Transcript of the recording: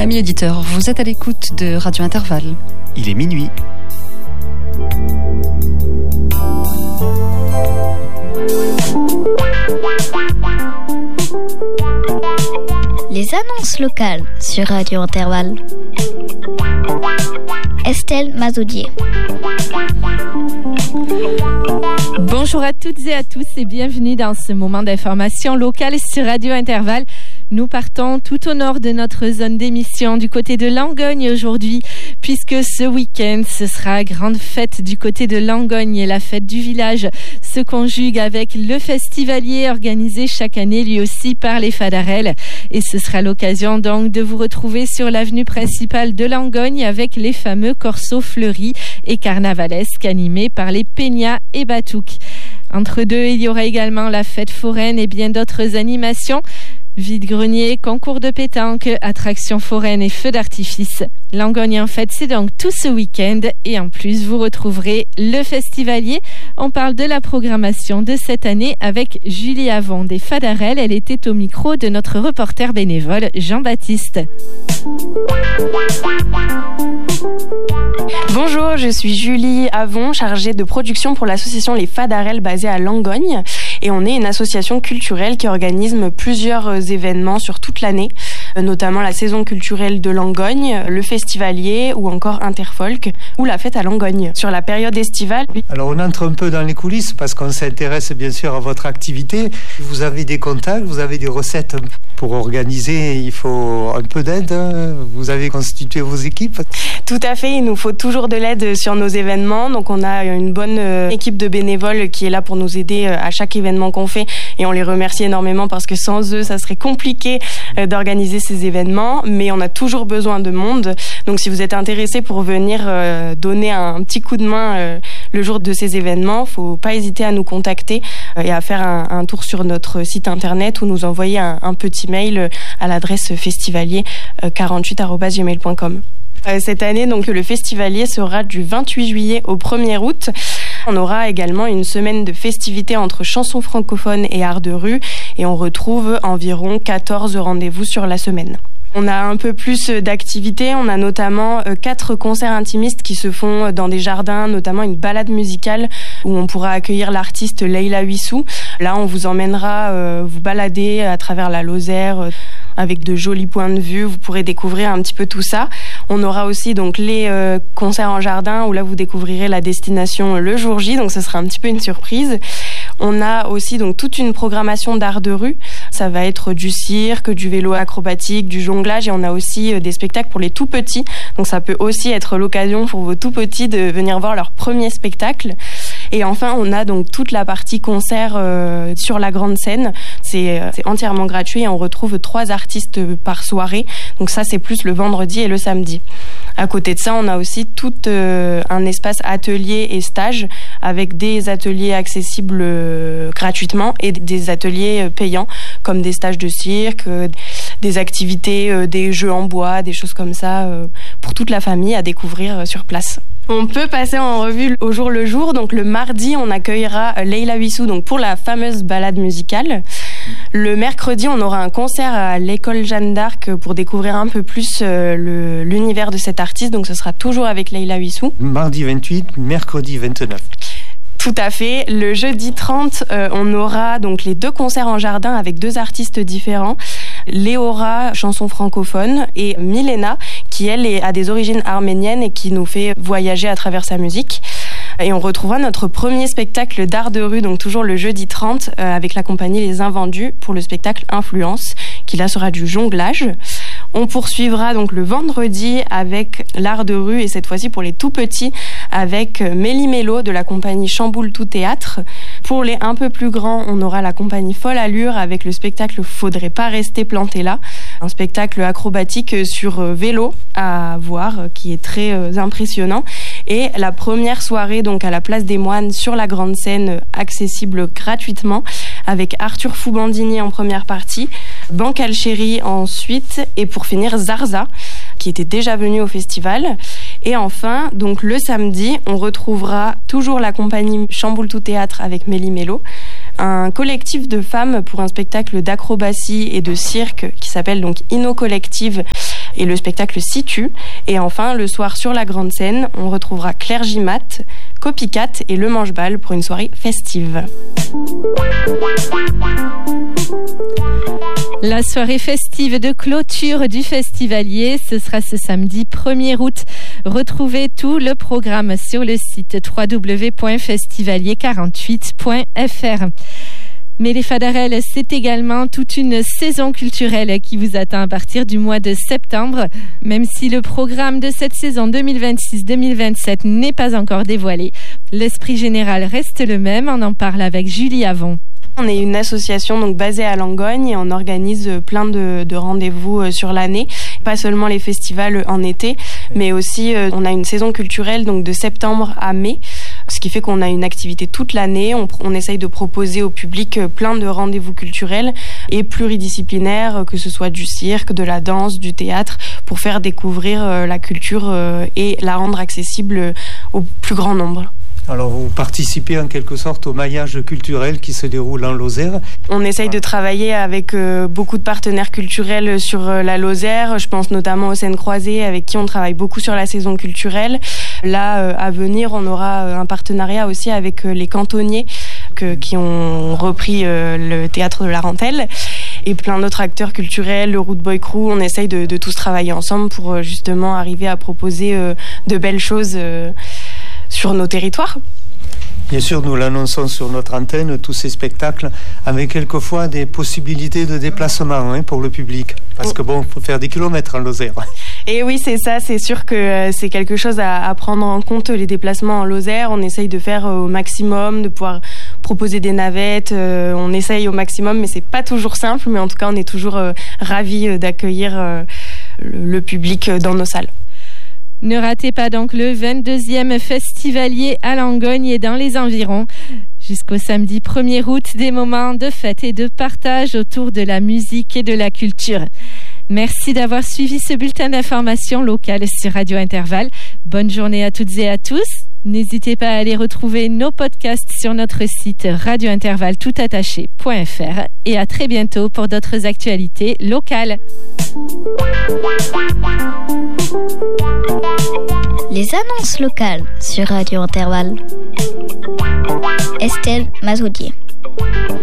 Amis auditeurs, vous êtes à l'écoute de Radio Intervalle. Il est minuit. Les annonces locales sur Radio Intervalle. Estelle Mazoudier. Bonjour à toutes et à tous et bienvenue dans ce moment d'information locale sur Radio Intervalle. Nous partons tout au nord de notre zone d'émission du côté de Langogne aujourd'hui, puisque ce week-end, ce sera grande fête du côté de Langogne et la fête du village se conjugue avec le festivalier organisé chaque année lui aussi par les Fadarelles. Et ce sera l'occasion donc de vous retrouver sur l'avenue principale de Langogne avec les fameux corsos fleuris et carnavalesques animés par les Peñas et Batouk. Entre deux, il y aura également la fête foraine et bien d'autres animations. Vide-grenier, concours de pétanque, attractions foraines et feux d'artifice. Langogne en fête, c'est donc tout ce week-end et en plus vous retrouverez le festivalier. On parle de la programmation de cette année avec Julie Avon des Fadarelles. Elle était au micro de notre reporter bénévole Jean-Baptiste. Bonjour, je suis Julie Avon, chargée de production pour l'association Les Fadarelles basée à Langogne. Et on est une association culturelle qui organise plusieurs événements sur toute l'année, notamment la saison culturelle de Langogne, le festivalier ou encore Interfolk ou la fête à Langogne. Sur la période estivale... Alors on entre un peu dans les coulisses parce qu'on s'intéresse bien sûr à votre activité. Vous avez des contacts, vous avez des recettes pour organiser, il faut un peu d'aide. Vous avez constitué vos équipes? Tout à fait, il nous faut toujours de l'aide sur nos événements. Donc on a une bonne équipe de bénévoles qui est là pour nous aider à chaque événement qu'on fait et on les remercie énormément parce que sans eux, ça serait compliqué d'organiser ces événements. Mais on a toujours besoin de monde. Donc si vous êtes intéressé pour venir donner un petit coup de main le jour de ces événements, faut pas hésiter à nous contacter et à faire un tour sur notre site internet ou nous envoyer un petit mail à l'adresse festivalier48@gmail.com. Cette année, donc, le festivalier sera du 28 juillet au 1er août. On aura également une semaine de festivités entre chansons francophones et art de rue et on retrouve environ 14 rendez-vous sur la semaine. On a un peu plus d'activités, on a notamment 4 concerts intimistes qui se font dans des jardins, notamment une balade musicale où on pourra accueillir l'artiste Leila Huissou. Là, on vous emmènera vous balader à travers la Lozère avec de jolis points de vue, vous pourrez découvrir un petit peu tout ça. On aura aussi donc les concerts en jardin où là vous découvrirez la destination le jour J, donc ce sera un petit peu une surprise. On a aussi donc toute une programmation d'art de rue. Ça va être du cirque, du vélo acrobatique, du jonglage et on a aussi des spectacles pour les tout petits. Donc ça peut aussi être l'occasion pour vos tout petits de venir voir leur premier spectacle. Et enfin, on a donc toute la partie concert sur la grande scène. C'est entièrement gratuit et on retrouve 3 artistes par soirée. Donc ça, c'est plus le vendredi et le samedi. À côté de ça, on a aussi tout un espace atelier et stage avec des ateliers accessibles gratuitement et des ateliers payants comme des stages de cirque, des activités, des jeux en bois, des choses comme ça pour toute la famille à découvrir sur place. On peut passer en revue au jour le jour. Donc le mardi, on accueillera Leila Huissou donc pour la fameuse balade musicale. Le mercredi, on aura un concert à l'école Jeanne d'Arc pour découvrir un peu plus l'univers de cet artiste. Donc ce sera toujours avec Leila Huissou. Mardi 28, mercredi 29. Tout à fait. Le jeudi 30, on aura donc les 2 concerts en jardin avec 2 artistes différents. Léora, chanson francophone, et Milena, qui elle a des origines arméniennes et qui nous fait voyager à travers sa musique. Et on retrouvera notre premier spectacle d'art de rue, donc toujours le jeudi 30, avec la compagnie Les Invendus pour le spectacle Influence, qui là sera du jonglage. On poursuivra donc le vendredi avec l'art de rue et cette fois-ci pour les tout petits avec Méli-Mélo de la compagnie Chamboule Tout Théâtre. Pour les un peu plus grands, on aura la compagnie Folle Allure avec le spectacle Faudrait pas rester planté là, un spectacle acrobatique sur vélo à voir qui est très impressionnant. Et la première soirée donc à la Place des Moines sur la grande scène accessible gratuitement avec Arthur Foubandini en première partie, Bancal Chéri ensuite et pour finir Zarza qui était déjà venu au festival. Et enfin, donc le samedi, on retrouvera toujours la compagnie Chamboule Tout Théâtre avec Méli-Mélo, un collectif de femmes pour un spectacle d'acrobatie et de cirque qui s'appelle donc Inno Collective Et le spectacle s'y tue. Et enfin, le soir sur la grande scène, on retrouvera Claire Gimat, Copycat et Le Manche-Balle pour une soirée festive. La soirée festive de clôture du Festivalier, ce sera ce samedi 1er août. Retrouvez tout le programme sur le site www.festivalier48.fr. Mais les Fadarelles, c'est également toute une saison culturelle qui vous attend à partir du mois de septembre. Même si le programme de cette saison 2026-2027 n'est pas encore dévoilé, l'esprit général reste le même. On en parle avec Julie Avon. On est une association donc basée à Langogne et on organise plein de rendez-vous sur l'année. Pas seulement les festivals en été, mais aussi on a une saison culturelle donc de septembre à mai. Ce qui fait qu'on a une activité toute l'année. On essaye de proposer au public plein de rendez-vous culturels et pluridisciplinaires, que ce soit du cirque, de la danse, du théâtre, pour faire découvrir la culture et la rendre accessible au plus grand nombre. Alors vous participez en quelque sorte au maillage culturel qui se déroule en Lozère. On essaye de travailler avec beaucoup de partenaires culturels sur la Lozère. Je pense notamment aux Scènes Croisées avec qui on travaille beaucoup sur la saison culturelle. Là, à venir, on aura un partenariat aussi avec les cantonniers qui ont repris le théâtre de la Rentelle et plein d'autres acteurs culturels, le Root Boy Crew. On essaye de tous travailler ensemble pour justement arriver à proposer de belles choses sur nos territoires. Bien sûr, nous l'annonçons sur notre antenne, tous ces spectacles, avec quelquefois des possibilités de déplacement pour le public. Parce que il faut faire des kilomètres en Lozère. Et oui, c'est ça, c'est sûr que c'est quelque chose à prendre en compte, les déplacements en Lozère. On essaye de faire au maximum, de pouvoir proposer des navettes. On essaye au maximum, mais c'est pas toujours simple. Mais en tout cas, on est toujours ravis d'accueillir le public dans nos salles. Ne ratez pas donc le 22e Festivalier à Langogne et dans les environs. Jusqu'au samedi 1er août, des moments de fête et de partage autour de la musique et de la culture. Merci d'avoir suivi ce bulletin d'information locale sur Radio Intervalle. Bonne journée à toutes et à tous. N'hésitez pas à aller retrouver nos podcasts sur notre site radiointervalle.fr et à très bientôt pour d'autres actualités locales. Les annonces locales sur Radio Intervalle. Estelle Mazoudier.